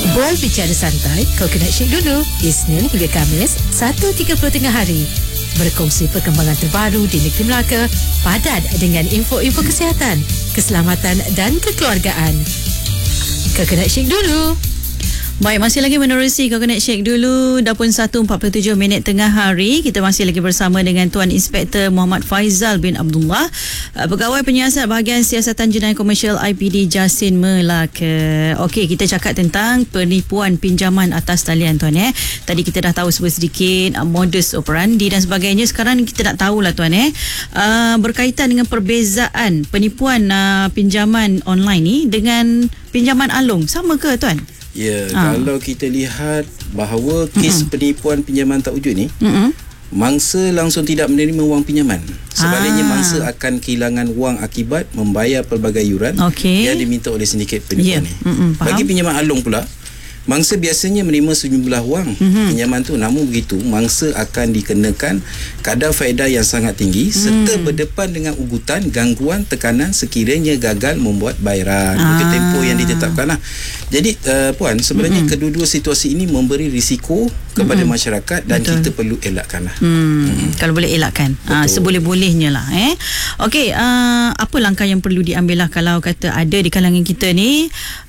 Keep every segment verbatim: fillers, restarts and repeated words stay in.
Berbicara santai, Coconut Shake dulu. Isnin hingga Khamis, satu tiga puluh tengah hari. Berkongsi perkembangan terbaru di negeri Melaka, padat dengan info-info kesihatan, keselamatan dan kekeluargaan. Coconut Shake dulu. Baik, masih lagi menerusi Coconut Shake dulu. Dah pun satu empat puluh tujuh minit tengah hari. Kita masih lagi bersama dengan Tuan Inspektor Muhammad Faizal bin Abdullah, Pegawai Penyiasat Bahagian Siasatan Jenayah Komersial I P D Jasin Melaka. Okey, kita cakap tentang penipuan pinjaman atas talian, Tuan. Eh. Tadi kita dah tahu sedikit uh, modus operandi dan sebagainya. Sekarang kita nak tahulah, Tuan. Eh. Uh, berkaitan dengan perbezaan penipuan uh, pinjaman online ni dengan pinjaman alung. Sama ke, Tuan? Ya, ha. Kalau kita lihat bahawa kes Mm-mm. penipuan pinjaman tak wujud ni, Mm-mm. mangsa langsung tidak menerima wang pinjaman. Sebaliknya, ha. mangsa akan kehilangan wang akibat membayar pelbagai yuran okay. yang diminta oleh sindiket penipuan yeah. ni. Mm-mm, Bagi pinjaman alung pula, mangsa biasanya menerima sejumlah wang mm-hmm. pinjaman tu, namun begitu mangsa akan dikenakan kadar faedah yang sangat tinggi mm. serta berdepan dengan ugutan, gangguan, tekanan sekiranya gagal membuat bayaran ah. ke tempoh yang ditetapkan lah. Jadi uh, Puan, sebenarnya mm-hmm. kedua-dua situasi ini memberi risiko kepada mm-hmm. masyarakat dan Betul. kita perlu elakkan lah. Mm. Mm. Kalau boleh elakkan uh, seboleh-bolehnya lah. Eh? Okey, uh, apa langkah yang perlu diambil lah kalau kata ada di kalangan kita ni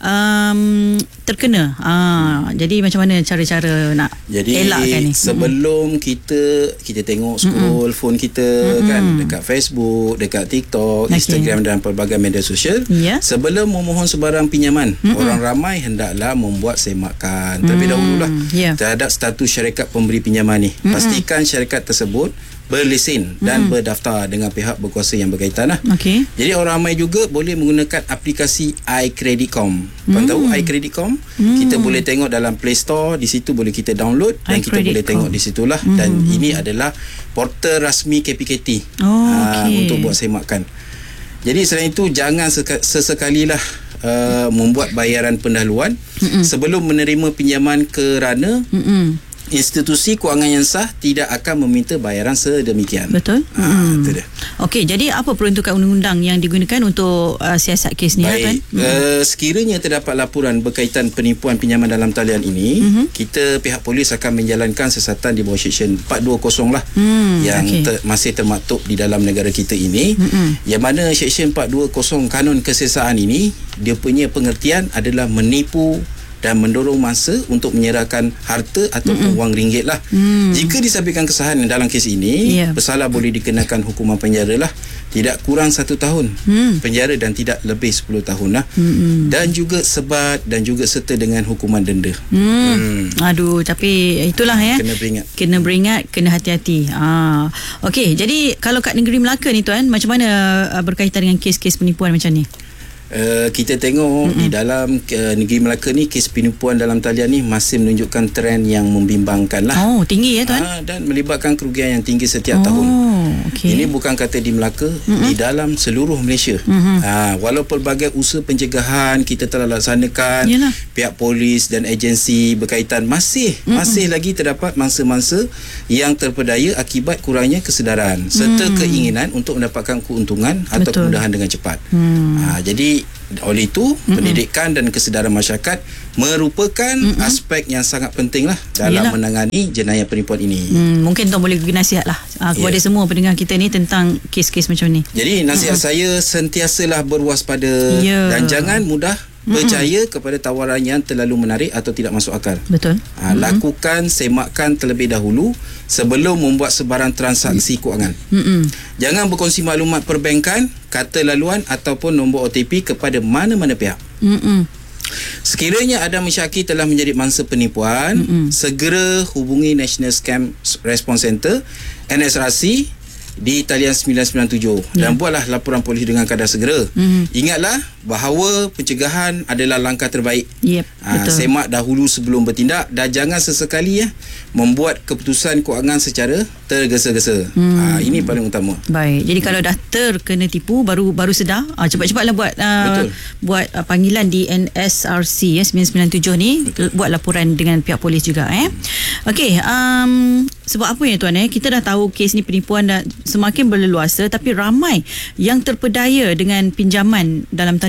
um, terkena uh, jadi macam mana cara-cara nak jadi, elakkan ni? Sebelum mm-hmm. kita kita tengok scroll mm-hmm. phone kita mm-hmm. kan dekat Facebook, dekat TikTok, okay. Instagram dan pelbagai media sosial, yeah. sebelum memohon sebarang pinjaman, mm-hmm. orang ramai hendaklah membuat semakan terlebih mm, dahululah yeah. terhadap status syarikat pemberi pinjaman ni. Mm-hmm. Pastikan syarikat tersebut berlesen dan mm. berdaftar dengan pihak berkuasa yang berkaitan lah. Okay. Jadi orang ramai juga boleh menggunakan aplikasi iCreditCom. Puan mm. tahu iCreditCom? Mm. Kita boleh tengok dalam Play Store, di situ boleh kita download dan kita boleh tengok di situlah. Mm. Dan ini adalah portal rasmi K P K T oh, aa, okay. untuk buat semakan. Jadi selain itu, jangan sesekalilah uh, membuat bayaran pendahuluan Mm-mm. sebelum menerima pinjaman kerana Mm-mm. institusi kewangan yang sah tidak akan meminta bayaran sedemikian. Betul. Ha, hmm. Itu dia. Okey, jadi apa peruntukan undang-undang yang digunakan untuk uh, siasat kes ni? Baik, kan? uh, sekiranya terdapat laporan berkaitan penipuan pinjaman dalam talian ini, mm-hmm. kita pihak polis akan menjalankan siasatan di bawah Seksyen empat dua kosong lah mm, yang okay. ter, masih termaktub di dalam negara kita ini, mm-hmm. yang mana Seksyen empat dua kosong Kanun Kesiasaan ini, dia punya pengertian adalah menipu dan mendorong mangsa untuk menyerahkan harta ataupun wang ringgit lah. Mm. Jika disampaikan kesahan dalam kes ini, yeah. bersalah boleh dikenakan hukuman penjara lah, tidak kurang satu tahun mm. penjara dan tidak lebih sepuluh tahun lah. Mm-mm. Dan juga sebat dan juga serta dengan hukuman denda. Mm. Mm. Aduh, tapi itulah ya. Kena beringat. Kena beringat, kena hati-hati. Ah. Okey, jadi kalau kat negeri Melaka ni, Tuan, macam mana uh, berkaitan dengan kes-kes penipuan macam ni? Uh, kita tengok Mm-mm. di dalam uh, negeri Melaka ni, kes penipuan dalam talian ni masih menunjukkan trend yang membimbangkan lah. Oh, tinggi ya, Tuan? Uh, dan melibatkan kerugian yang tinggi setiap oh, tahun. Okay. Ini bukan kata di Melaka, Mm-mm. di dalam seluruh Malaysia. Uh, walau pelbagai usaha pencegahan kita telah laksanakan, Yalah. pihak polis dan agensi berkaitan, masih Mm-mm. masih lagi terdapat mangsa-mangsa yang terpedaya akibat kurangnya kesedaran serta Mm. keinginan untuk mendapatkan keuntungan Betul. atau kemudahan dengan cepat. Mm. Uh, jadi oleh itu, Mm-mm. pendidikan dan kesedaran masyarakat merupakan Mm-mm. aspek yang sangat penting lah dalam Yalah. menangani jenayah penipuan ini. Hmm, mungkin Tuan boleh beri nasihat lah uh, kepada yeah. semua pendengar kita ni tentang kes-kes macam ni. Jadi nasihat Mm-mm. saya, sentiasalah berwaspada yeah. dan jangan mudah percaya Mm-mm. kepada tawaran yang terlalu menarik atau tidak masuk akal. Betul. Ha, lakukan, semakkan terlebih dahulu sebelum membuat sebarang transaksi kewangan. Mm-mm. Jangan berkongsi maklumat perbankan, kata laluan ataupun nombor O T P kepada mana-mana pihak. Mm-mm. Sekiranya ada mensyaki telah menjadi mangsa penipuan, Mm-mm. segera hubungi National Scam Response Center N S R C di talian sembilan sembilan tujuh yeah. dan buatlah laporan polis dengan kadar segera. Mm-hmm. Ingatlah bahawa pencegahan adalah langkah terbaik. Yep, ha, semak dahulu sebelum bertindak dan jangan sesekali ya membuat keputusan kewangan secara tergesa-gesa. Mm. Ha, ini paling utama. Baik. Jadi mm. kalau dah terkena tipu baru baru sedar, ha, cepat-cepatlah buat uh, buat uh, panggilan di N S R C ya sembilan sembilan tujuh ni. Betul. Buat laporan dengan pihak polis juga eh. Okey, um, sebab apa ya, Tuan eh? Kita dah tahu kes ni penipuan dah semakin berleluasa, tapi ramai yang terpedaya dengan pinjaman dalam talian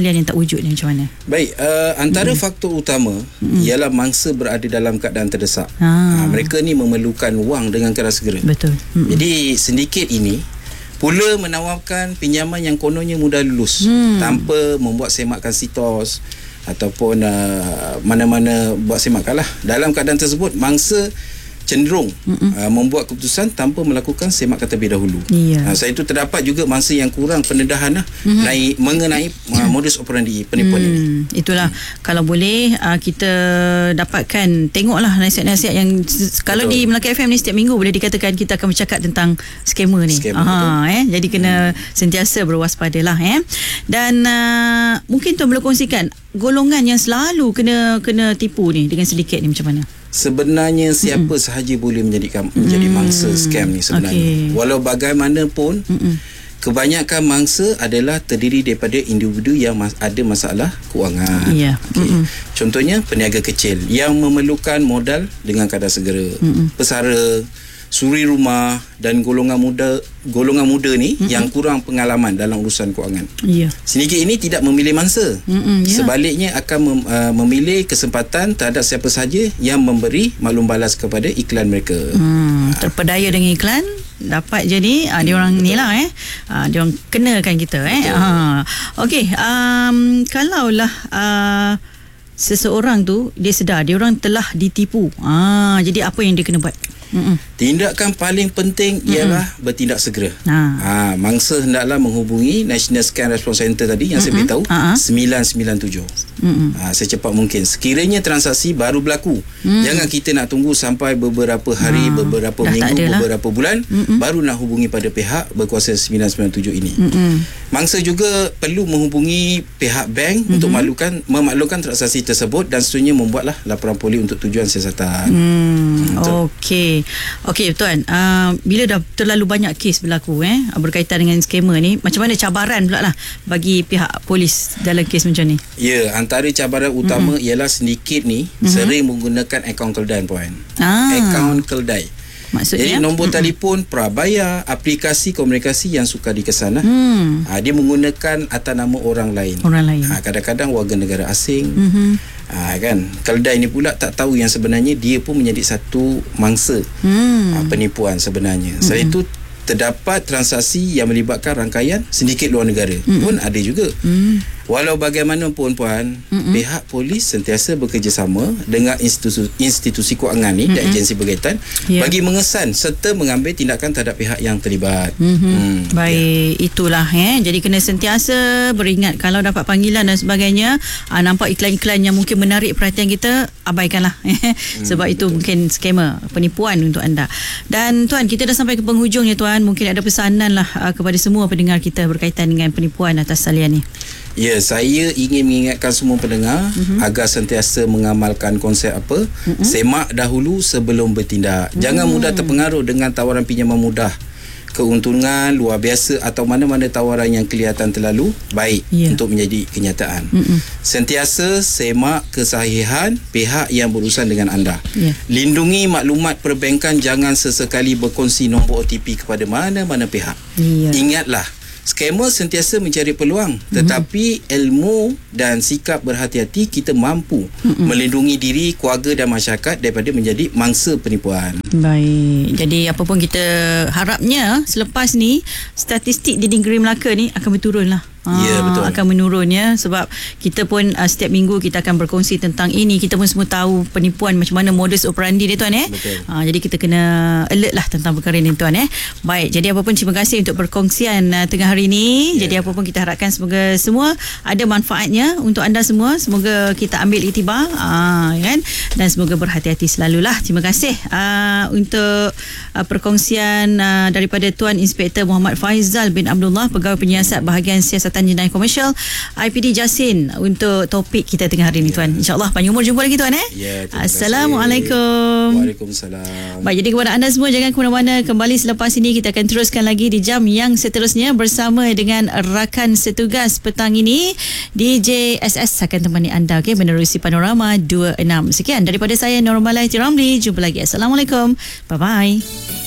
salian yang tak wujud ni macam mana? Baik, uh, antara mm-hmm. faktor utama mm-hmm. ialah mangsa berada dalam keadaan terdesak. Ah. Uh, mereka ni memerlukan wang dengan keras segera. Betul. Mm-hmm. Jadi sindiket ini pula menawarkan pinjaman yang kononnya mudah lulus hmm. tanpa membuat semakan sitos ataupun uh, mana-mana buat semakan lah. Dalam keadaan tersebut, mangsa cenderung uh, membuat keputusan tanpa melakukan semakan terlebih dahulu. Yeah. Uh, selain itu terdapat juga mangsa yang kurang pendedahan lah mm-hmm. naik, mengenai uh, modus operandi penipuan hmm. ini. Itulah hmm. kalau boleh uh, kita dapatkan, tengoklah nasihat-nasihat yang kalau Betul. Di Melaka F M ni setiap minggu boleh dikatakan kita akan bercakap tentang scammer ni. Scammer, Aha, eh jadi kena hmm. sentiasa berwaspadalah eh. Dan uh, mungkin tuan boleh kongsikan golongan yang selalu kena kena tipu ni dengan sindiket ni macam mana? Sebenarnya siapa Mm-mm. sahaja boleh menjadi menjadi mm. mangsa scam ni sebenarnya. Okay. Walau bagaimanapun Mm-mm. kebanyakan mangsa adalah terdiri daripada individu yang mas- ada masalah kewangan. Yeah. Okay. Contohnya peniaga kecil yang memerlukan modal dengan kadar segera. Mm-mm. Pesara, suri rumah dan golongan muda golongan muda ni mm-hmm. yang kurang pengalaman dalam urusan kewangan. Yeah. Sindiket ini tidak memilih mangsa. Mm-hmm, yeah. Sebaliknya akan mem, uh, memilih kesempatan terhadap siapa sahaja yang memberi maklum balas kepada iklan mereka. Hmm, terpedaya dengan iklan dapat jadi uh, dia orang ni lah eh. Uh, dia orang kenakan kita eh. Ha. Okey, um, kalaulah uh, seseorang tu dia sedar dia orang telah ditipu. Ah, jadi apa yang dia kena buat? Mm-mm. Tindakan paling penting ialah Mm-mm. bertindak segera. Ha. Ha, mangsa hendaklah menghubungi National Scam Response Center tadi yang Mm-mm. saya beritahu uh-huh. sembilan sembilan tujuh. Ha, secepat mungkin. Sekiranya transaksi baru berlaku, Mm. jangan kita nak tunggu sampai beberapa hari, ha. beberapa Dah minggu, beberapa bulan Mm-mm. baru nak hubungi pada pihak berkuasa sembilan sembilan tujuh ini. Mm-mm. Mangsa juga perlu menghubungi pihak bank Mm-mm. untuk maklumkan memaklumkan transaksi tersebut dan seterusnya membuatlah laporan polis untuk tujuan siasatan. Hmm. Okey. Okey tuan, uh, bila dah terlalu banyak kes berlaku eh berkaitan dengan scammer ni, macam mana cabaran pula lah bagi pihak polis dalam kes macam ni? Ya, antara cabaran utama mm-hmm. ialah sindiket ni mm-hmm. sering menggunakan akaun keldai puan. Ah. Akaun keldai. Maksudnya? Jadi nombor mm-hmm. telefon prabayar, aplikasi komunikasi yang sukar dikesan lah. Mm. Ha, dia menggunakan atas nama orang lain. Orang lain. Ha, kadang-kadang warga negara asing. Mm-hmm. Ha, kan, keldai ni pula tak tahu yang sebenarnya dia pun menjadi satu mangsa mm. ha, penipuan sebenarnya. Mm-hmm. Selain itu terdapat transaksi yang melibatkan rangkaian sindiket luar negara mm-hmm. pun ada juga. Mm. Walau bagaimanapun puan, mm-hmm. pihak polis sentiasa bekerjasama dengan institusi, institusi kewangan ni mm-hmm. dan agensi berkaitan yeah. bagi mengesan serta mengambil tindakan terhadap pihak yang terlibat. Mm-hmm. Hmm, Baik, yeah. itulah eh. Jadi kena sentiasa beringat kalau dapat panggilan dan sebagainya, aa, nampak iklan-iklan yang mungkin menarik perhatian kita, abaikanlah eh. mm, sebab itu betul. Mungkin scammer, penipuan untuk anda. Dan tuan, kita dah sampai ke penghujungnya tuan, mungkin ada pesanan lah aa, kepada semua pendengar kita berkaitan dengan penipuan atas talian ni. Ya, saya ingin mengingatkan semua pendengar mm-hmm. agar sentiasa mengamalkan konsep apa? Mm-hmm. Semak dahulu sebelum bertindak. Mm. Jangan mudah terpengaruh dengan tawaran pinjaman mudah, keuntungan luar biasa atau mana-mana tawaran yang kelihatan terlalu baik yeah. untuk menjadi kenyataan. Mm-hmm. Sentiasa semak kesahihan pihak yang berurusan dengan anda. Yeah. Lindungi maklumat perbankan, jangan sesekali berkongsi nombor O T P kepada mana-mana pihak. Yeah. Ingatlah, scammer sentiasa mencari peluang, tetapi mm-hmm. ilmu dan sikap berhati-hati kita mampu mm-hmm. melindungi diri, keluarga dan masyarakat daripada menjadi mangsa penipuan. Baik, jadi apa pun kita harapnya selepas ni statistik di negeri Melaka ni akan berturun lah. Ya, betul. Akan menurun ya, sebab kita pun uh, setiap minggu kita akan berkongsi tentang ini. Kita pun semua tahu penipuan macam mana modus operandi dia tuan eh. Uh, jadi kita kena alert lah tentang perkara ini tuan eh. Baik, jadi apa pun terima kasih untuk perkongsian uh, tengah hari ini. Yeah. Jadi apa pun kita harapkan semoga semua ada manfaatnya untuk anda semua. Semoga kita ambil iktibar uh, kan, dan semoga berhati-hati selalulah. Terima kasih uh, untuk uh, perkongsian uh, daripada Tuan Inspektor Muhammad Faizal bin Abdullah, Pegawai Penyiasat Bahagian Siasatan Jenayah Komersial I P D Jasin, untuk topik kita tengah hari ini tuan. InsyaAllah panjang umur jumpa lagi tuan eh. Ya, Assalamualaikum. Waalaikumsalam. Baik, jadi kepada anda semua jangan ke mana-mana, kembali selepas ini kita akan teruskan lagi di jam yang seterusnya bersama dengan rakan setugas petang ini. D J S S akan temani anda okay, menerusi Panorama dua puluh enam. Sekian daripada saya Normalah Ramli. Jumpa lagi. Assalamualaikum. Bye-bye.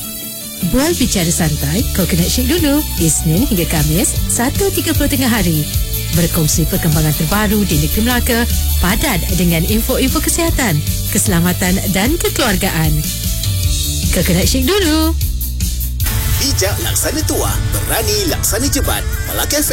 Bual bicara santai, Coconut Shake dulu. Isnin hingga Khamis, satu tiga puluh tengah hari. berkongsi perkembangan terbaru di negeri Melaka, padat dengan info-info kesihatan, keselamatan dan kekeluargaan. Coconut Shake dulu. Bijak laksana tua, berani laksana jebat. Melaka F